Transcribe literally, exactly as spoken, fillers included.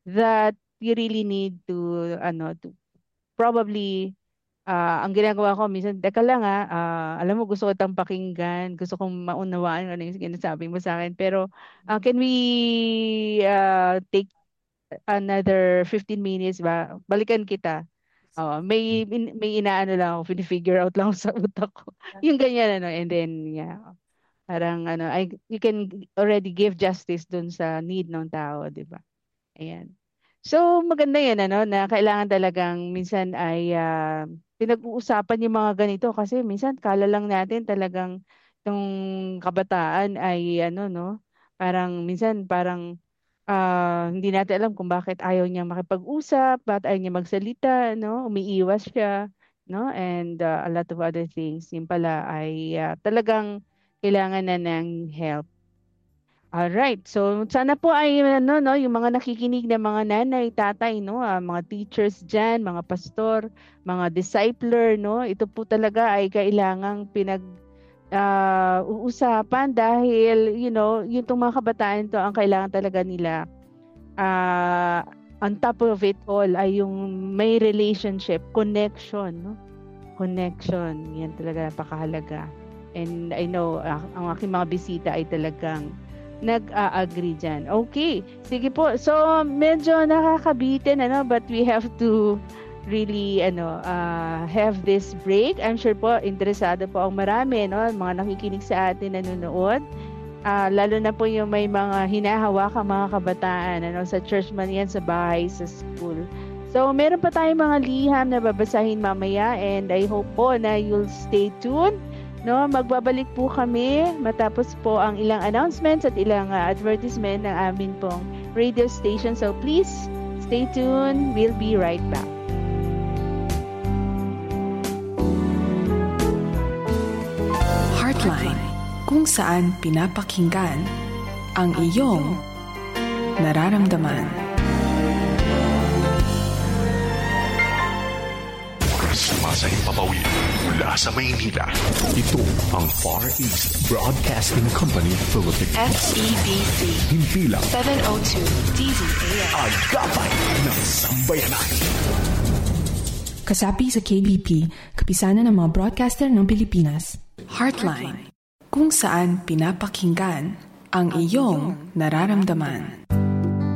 that you really need to, ano, to probably, ah, ang ginagawa ko minsan, "Teka lang, ah, ah, alam mo gusto kitang pakinggan, gusto kong maunawaan kung ano yung sinasabi mo sa'kin, pero, ah, can we, ah, take another fifteen minutes ba? Balikan kita." Oo, may in may inaano lang ako, fini-figure out lang ako sa utak ko, yung ganyan ano, and then yeah, parang ano, I you can already give justice dun sa need ng tao, 'di ba? Ayan. So, maganda 'yan ano, na kailangan talagang minsan ay, ah, pinag-uusapan yung mga ganito kasi minsan akala lang natin talagang yung kabataan ay ano 'no, parang minsan parang, ah, hindi natin alam kung bakit ayaw niyang makipag-usap, bakit ayaw niya magsalita 'no, umiiwas siya 'no, and, ah, a lot of other things. Yun pala ay, ah, talagang kailangan na ng help. Alright. So, sana po ay ano 'no, yung mga nakikinig na mga nanay, tatay 'no, ah, mga teachers diyan, mga pastor, mga discipler 'no, ito po talaga ay kailangang pinag ah, uusapan dahil you know, yung 'tong mga kabataan 'to ang kailangan talaga nila, ah, on top of it all ay yung may relationship, connection 'no, connection. 'Yan talaga napakahalaga. And I know, ah, ang aking mga bisita ay talagang nag-a-agree diyan. Okay, sige po. So, medyo nakakabitin ano, but we have to really ano, ah, have this break. I'm sure po interesado po ang marami 'no, mga nakikinig sa atin, nanonood. Ah, lalo na po yung may mga hinahawakang mga kabataan ano, sa church man 'yan, sa bahay, sa school. So, meron pa tayong mga liham na babasahin mamaya, and I hope po na you'll stay tuned. No, magbabalik po kami matapos po ang ilang announcements at ilang uh, advertisement ng amin pong radio station. So please stay tuned. We'll be right back. Heartline, kung saan pinapakinggan ang iyong nararamdaman. Sumasahing papawid mula sa Maynila. Ito ang Far East Broadcasting Company Philippines. F E B C. Himpilang seven oh two D Z A M. Agapay ng Sambayanan. Kasapi sa K B P, kapisanan ng mga broadcaster ng Pilipinas. Heartline, kung saan pinapakinggan ang iyong nararamdaman.